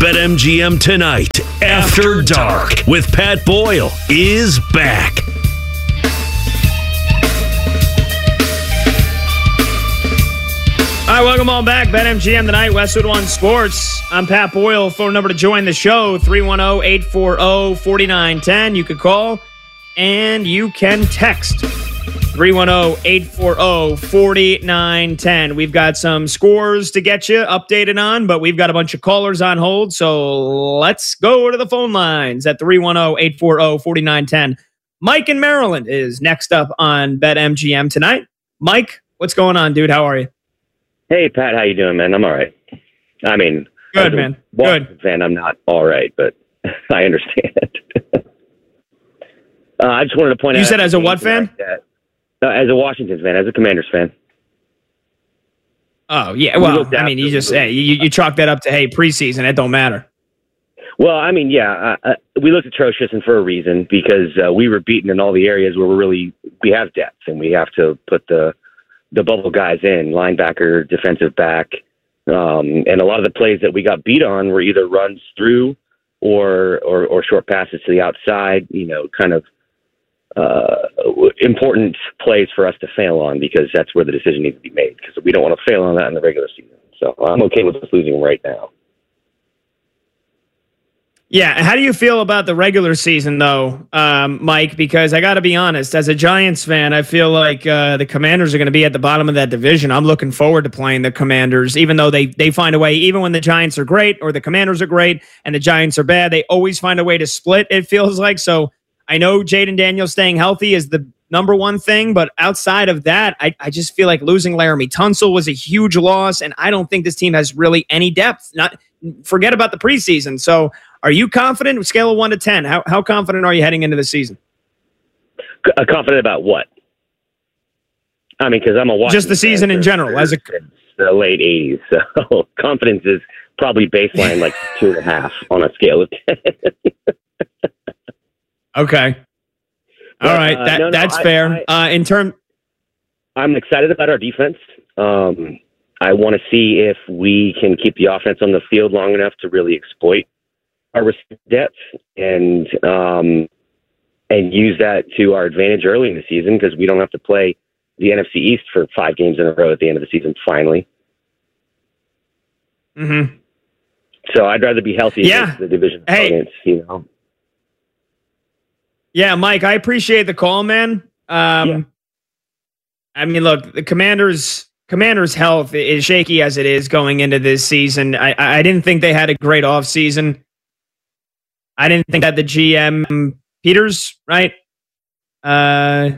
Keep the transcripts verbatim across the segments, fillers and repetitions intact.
BetMGM Tonight After Dark with Pat Boyle is back. All right, welcome on back. BetMGM Tonight, Westwood One Sports. I'm Pat Boyle. Phone number to join the show, three one zero, eight four zero, four nine one zero. You could call and you can text three one zero, eight four zero, four nine one zero. We've got some scores to get you updated on, but we've got a bunch of callers on hold, so let's go to the phone lines at three one zero, eight four zero, four nine one zero. Mike in Maryland is next up on BetMGM Tonight. Mike, what's going on, dude? How are you? Hey, Pat, how you doing, man? I'm all right. I mean, good, man. Good. Fan, I'm not all right, but I understand. uh, I just wanted to point you out. You said as a what fan? That, uh, as a Washington fan, as a Commanders fan. Oh, yeah. Well, I mean, you just hey, you, you chalk that up to, hey, preseason. It don't matter. Well, I mean, yeah, uh, uh, we looked atrocious and for a reason because uh, we were beaten in all the areas where we're really, we have depth and we have to put the, the bubble guys in, linebacker, defensive back. Um, and a lot of the plays that we got beat on were either runs through or, or, or short passes to the outside, you know, kind of uh, important plays for us to fail on because that's where the decision needs to be made because we don't want to fail on that in the regular season. So I'm okay with us losing right now. Yeah, how do you feel about the regular season, though, um, Mike? Because I got to be honest, as a Giants fan, I feel like uh, the Commanders are going to be at the bottom of that division. I'm looking forward to playing the Commanders, even though they they find a way, even when the Giants are great or the Commanders are great and the Giants are bad, they always find a way to split, it feels like. So I know Jaden Daniels staying healthy is the number one thing, but outside of that, I, I just feel like losing Laramie Tunsil was a huge loss, and I don't think this team has really any depth. Not forget about the preseason. So are you confident? Scale of one to ten. How how confident are you heading into the season? Uh, confident about what? I mean, because I'm a Washington just the season in general. As a the late eighties, so confidence is probably baseline like two and a half on a scale of ten. Okay. All but, right, uh, that no, no, that's I, fair. I, uh, in term, I'm excited about our defense. Um, I want to see if we can keep the offense on the field long enough to really exploit our depth and um, and use that to our advantage early in the season because we don't have to play the N F C East for five games in a row at the end of the season. Finally, mm-hmm. So I'd rather be healthy yeah. against the division hey. opponents. You know. Yeah, Mike, I appreciate the call, man. Um, yeah. I mean, look, the Commanders. Commanders' health is shaky as it is going into this season. I, I didn't think they had a great offseason. I didn't think that the G M Peters, right? Uh,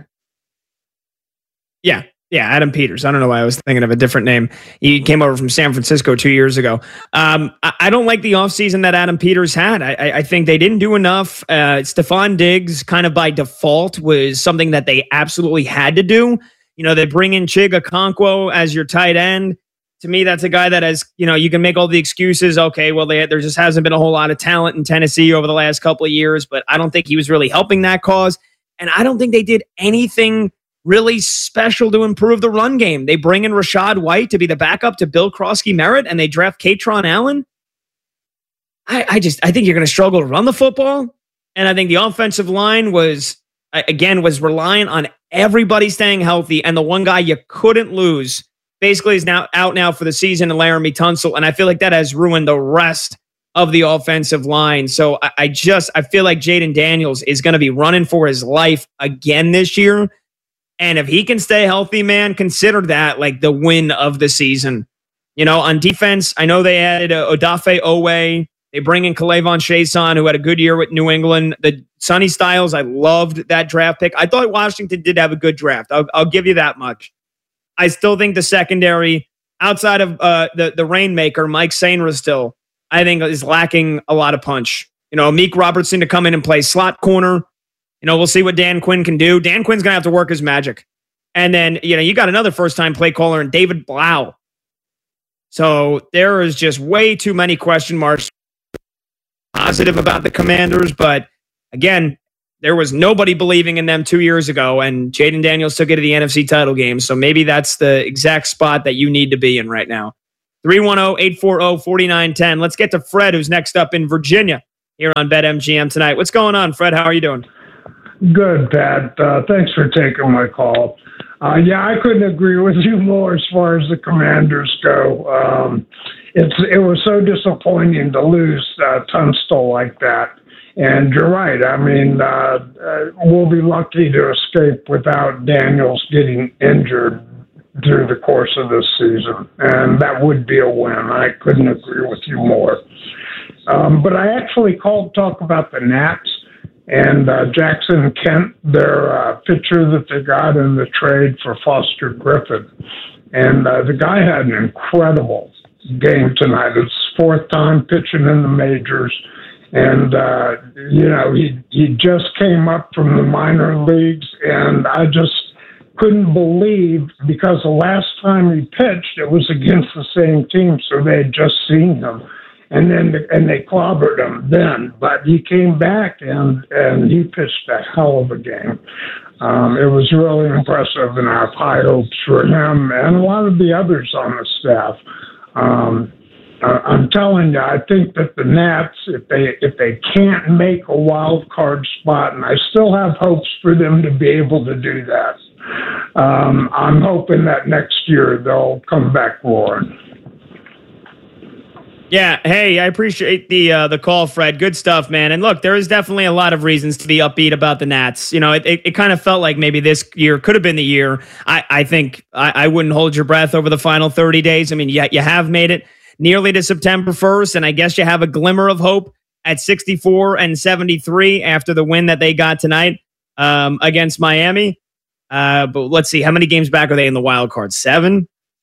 yeah, yeah, Adam Peters. I don't know why I was thinking of a different name. He came over from San Francisco two years ago. Um, I, I don't like the offseason that Adam Peters had. I, I, I think they didn't do enough. Uh, Stephon Diggs, kind of by default, was something that they absolutely had to do. You know, they bring in Chig Okonkwo as your tight end. To me, that's a guy that has, you know, you can make all the excuses. Okay, well, they, there just hasn't been a whole lot of talent in Tennessee over the last couple of years, but I don't think he was really helping that cause. And I don't think they did anything really special to improve the run game. They bring in Rashad White to be the backup to Bill Krosky-Merritt, and they draft Katron Allen. I, I just, I think you're going to struggle to run the football. And I think the offensive line was, again, was relying on everybody staying healthy. And the one guy you couldn't lose basically is now out now for the season, and Laramie Tunsil. And I feel like that has ruined the rest of the offensive line. So I, I just, I feel like Jaden Daniels is going to be running for his life again this year. And if he can stay healthy, man, consider that like the win of the season. You know, on defense, I know they added uh, Odafe Owe. They bring in Kalavon Chason, who had a good year with New England. The Sonny Styles, I loved that draft pick. I thought Washington did have a good draft. I'll, I'll give you that much. I still think the secondary, outside of uh, the, the Rainmaker, Mike Sainristil, still, I think is lacking a lot of punch. You know, Meek Robertson to come in and play slot corner. You know, we'll see what Dan Quinn can do. Dan Quinn's going to have to work his magic. And then, you know, you got another first-time play caller in David Blau. So there is just way too many question marks. Positive about the Commanders, but again, there was nobody believing in them two years ago, and Jaden Daniels took it to the N F C title game. So maybe that's the exact spot that you need to be in right now. three one zero, eight four zero, four nine one zero. Let's get to Fred, who's next up in Virginia here on BetMGM tonight. What's going on, Fred? How are you doing? Good, Pat. Uh, thanks for taking my call. Uh, yeah, I couldn't agree with you more as far as the Commanders go. Um, it's it was so disappointing to lose uh, Tunstall like that. And you're right. I mean, uh, uh, we'll be lucky to escape without Daniels getting injured through the course of this season. And that would be a win. I couldn't agree with you more. Um, but I actually called to talk about the Nats and uh, Jackson Kent, their uh, pitcher that they got in the trade for Foster Griffin. And uh, the guy had an incredible game tonight. It's his fourth time pitching in the majors. And, uh, you know, he, he just came up from the minor leagues, and I just couldn't believe, because the last time he pitched, it was against the same team, so they had just seen him. And then and they clobbered him then, but he came back and and he pitched a hell of a game. Um, it was really impressive, and I have high hopes for him and a lot of the others on the staff. Um, uh, I'm telling you, I think that the Nats, if they if they can't make a wild card spot, and I still have hopes for them to be able to do that, um, I'm hoping that next year they'll come back roaring. Yeah, hey, I appreciate the uh, the call, Fred. Good stuff, man. And look, there is definitely a lot of reasons to be upbeat about the Nats. You know, it, it, it kind of felt like maybe this year could have been the year. I, I think I, I wouldn't hold your breath over the final thirty days. I mean, you, you have made it nearly to September first, and I guess you have a glimmer of hope at sixty-four and seventy-three after the win that they got tonight um, against Miami. Uh, but let's see, how many games back are they in the wild card? Seven?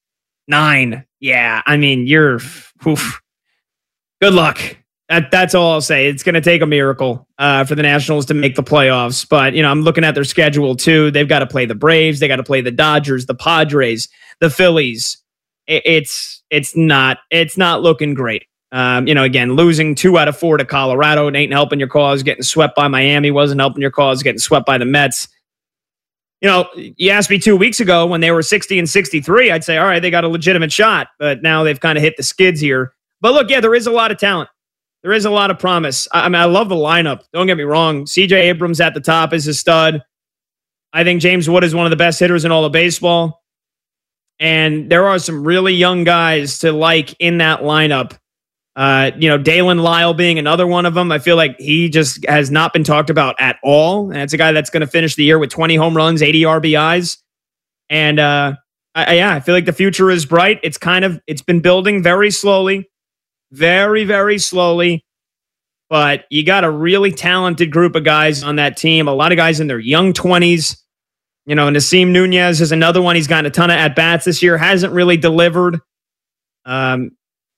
Nine. Yeah, I mean, you're... Oof. Good luck. That, that's all I'll say. It's going to take a miracle uh, for the Nationals to make the playoffs. But, you know, I'm looking at their schedule, too. They've got to play the Braves. They got to play the Dodgers, the Padres, the Phillies. It, it's it's not it's not looking great. Um, you know, again, losing two out of four to Colorado, it ain't helping your cause. Getting swept by Miami wasn't helping your cause. Getting swept by the Mets. You know, you asked me two weeks ago when they were sixty and sixty-three, I'd say, all right, they got a legitimate shot. But now they've kind of hit the skids here. But look, yeah, there is a lot of talent. There is a lot of promise. I, I mean, I love the lineup. Don't get me wrong. C J Abrams at the top is a stud. I think James Wood is one of the best hitters in all of baseball. And there are some really young guys to like in that lineup. Uh, you know, Dalen Lyle being another one of them. I feel like he just has not been talked about at all. And it's a guy that's going to finish the year with twenty home runs, eighty R B Is. And uh, I, yeah, I feel like the future is bright. It's kind of, it's been building very slowly. Very, very slowly, but you got a really talented group of guys on that team. A lot of guys in their young twenties. You know, Nasim Nunez is another one. He's gotten a ton of at-bats this year. Hasn't really delivered. Um,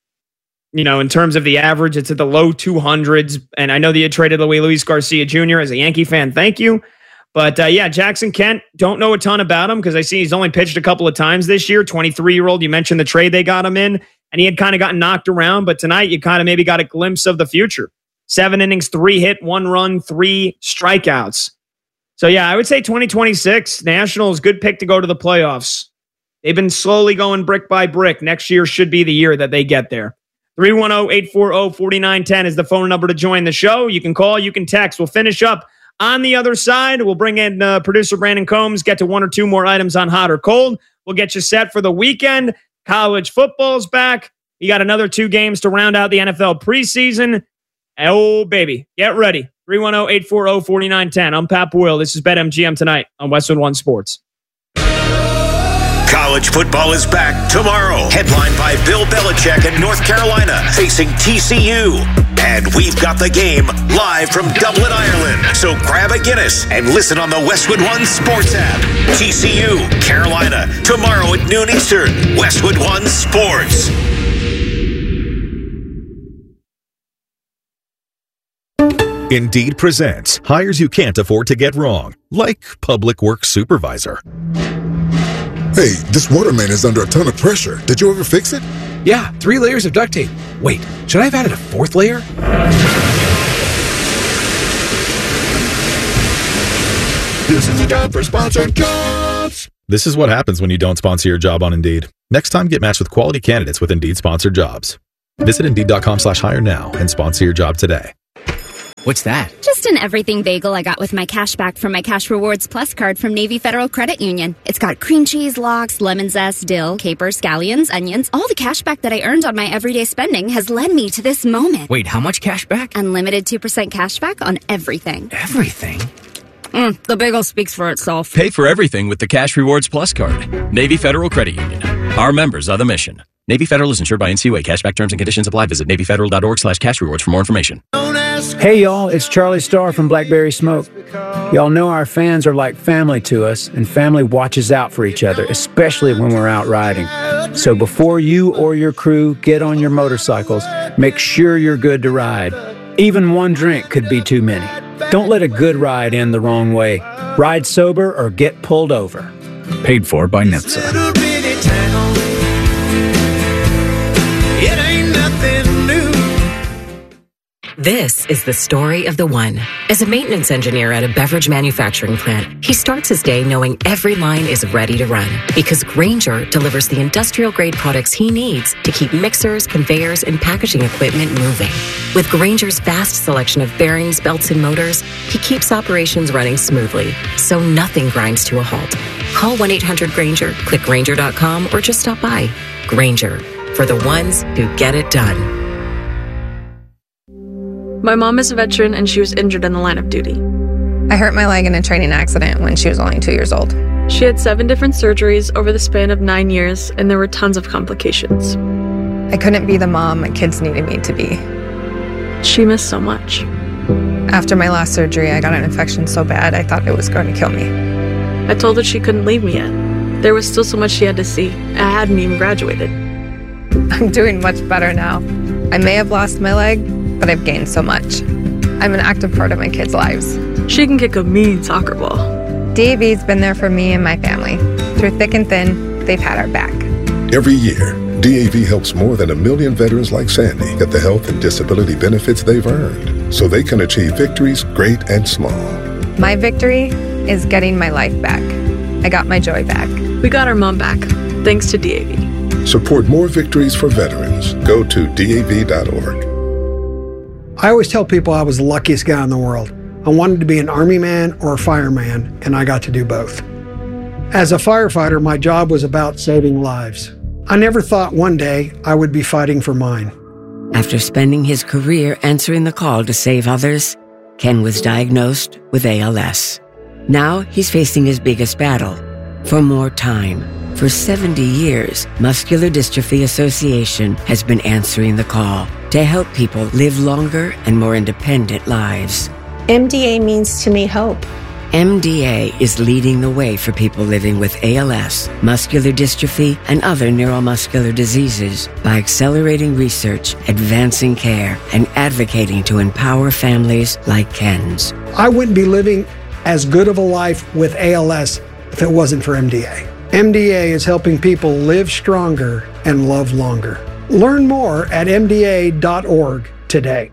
you know, in terms of the average, it's at the low two hundreds. And I know that you traded away Luis Garcia Junior as a Yankee fan. Thank you. But, uh, yeah, Jackson Kent, don't know a ton about him because I see he's only pitched a couple of times this year. twenty-three-year-old. You mentioned the trade they got him in. And he had kind of gotten knocked around, but tonight you kind of maybe got a glimpse of the future. Seven innings, three hit, one run, three strikeouts. So yeah, I would say twenty twenty-six, Nationals, good pick to go to the playoffs. They've been slowly going brick by brick. Next year should be the year that they get there. three one zero, eight four zero, four nine one zero is the phone number to join the show. You can call, you can text. We'll finish up on the other side. We'll bring in uh, producer Brandon Combs, get to one or two more items on hot or cold. We'll get you set for the weekend. College football's back. You got another two games to round out the N F L preseason. Oh, baby. Get ready. three one zero, eight four zero, four nine one zero. I'm Pat Boyle. This is BetMGM tonight on Westwood One Sports. College football is back tomorrow. Headlined by Bill Belichick in North Carolina, facing T C U. And we've got the game live from Dublin, Ireland. So grab a Guinness and listen on the Westwood One Sports app. T C U, Carolina, tomorrow at noon Eastern. Westwood One Sports. Indeed presents hires you can't afford to get wrong, like Public Works Supervisor. Hey, this water main is under a ton of pressure. Did you ever fix it? Yeah, three layers of duct tape. Wait, should I have added a fourth layer? This is a job for sponsored jobs. This is what happens when you don't sponsor your job on Indeed. Next time, get matched with quality candidates with Indeed-sponsored jobs. Visit Indeed.com slash hire now and sponsor your job today. What's that? Just an everything bagel I got with my cash back from my Cash Rewards Plus card from Navy Federal Credit Union. It's got cream cheese, lox, lemon zest, dill, capers, scallions, onions. All the cash back that I earned on my everyday spending has led me to this moment. Wait, how much cash back? Unlimited two percent cash back on everything. Everything? Mm, the bagel speaks for itself. Pay for everything with the Cash Rewards Plus card. Navy Federal Credit Union. Our members are the mission. Navy Federal is insured by N C U A. Cashback terms and conditions apply. Visit NavyFederal.org slash cash rewards for more information. Hey, y'all. It's Charlie Starr from Blackberry Smoke. Y'all know our fans are like family to us, and family watches out for each other, especially when we're out riding. So before you or your crew get on your motorcycles, make sure you're good to ride. Even one drink could be too many. Don't let a good ride end the wrong way. Ride sober or get pulled over. Paid for by N H T S A. This is the story of the one. As a maintenance engineer at a beverage manufacturing plant, he starts his day knowing every line is ready to run because Grainger delivers the industrial-grade products he needs to keep mixers, conveyors, and packaging equipment moving. With Grainger's vast selection of bearings, belts, and motors, he keeps operations running smoothly, so nothing grinds to a halt. Call one eight hundred Grainger, click Grainger dot com, or just stop by. Grainger, for the ones who get it done. My mom is a veteran and she was injured in the line of duty. I hurt my leg in a training accident when she was only two years old. She had seven different surgeries over the span of nine years, and there were tons of complications. I couldn't be the mom my kids needed me to be. She missed so much. After my last surgery, I got an infection so bad I thought it was going to kill me. I told her she couldn't leave me yet. There was still so much she had to see. I hadn't even graduated. I'm doing much better now. I may have lost my leg, but I've gained so much. I'm an active part of my kids' lives. She can kick a mean soccer ball. D A V's been there for me and my family. Through thick and thin, they've had our back. Every year, D A V helps more than a million veterans like Sandy get the health and disability benefits they've earned so they can achieve victories great and small. My victory is getting my life back. I got my joy back. We got our mom back, thanks to D A V. Support more victories for veterans. Go to D A V dot org. I always tell people I was the luckiest guy in the world. I wanted to be an army man or a fireman, and I got to do both. As a firefighter, my job was about saving lives. I never thought one day I would be fighting for mine. After spending his career answering the call to save others, Ken was diagnosed with A L S. Now he's facing his biggest battle, for more time. For seventy years, Muscular Dystrophy Association has been answering the call to help people live longer and more independent lives. M D A means to me hope. M D A is leading the way for people living with A L S, muscular dystrophy, and other neuromuscular diseases by accelerating research, advancing care, and advocating to empower families like Ken's. I wouldn't be living as good of a life with A L S if it wasn't for M D A. M D A is helping people live stronger and love longer. Learn more at M D A dot org today.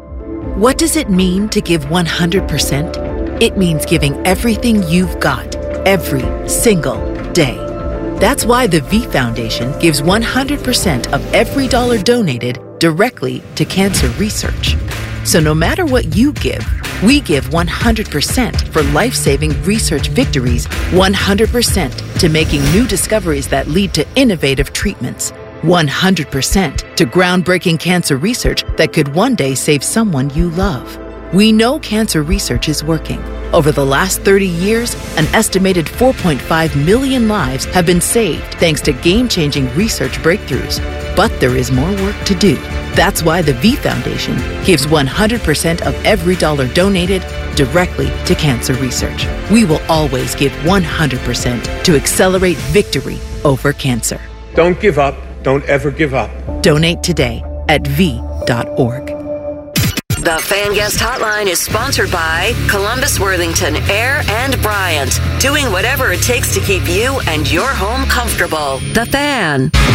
What does it mean to give one hundred percent? It means giving everything you've got, every single day. That's why the V Foundation gives one hundred percent of every dollar donated directly to cancer research. So no matter what you give, we give one hundred percent for life-saving research victories, one hundred percent to making new discoveries that lead to innovative treatments, one hundred percent to groundbreaking cancer research that could one day save someone you love. We know cancer research is working. Over the last thirty years, an estimated four point five million lives have been saved thanks to game-changing research breakthroughs. But there is more work to do. That's why the V Foundation gives one hundred percent of every dollar donated directly to cancer research. We will always give one hundred percent to accelerate victory over cancer. Don't give up. Don't ever give up. Donate today at V dot org. The Fan Guest Hotline is sponsored by Columbus Worthington Air and Bryant, doing whatever it takes to keep you and your home comfortable. The Fan.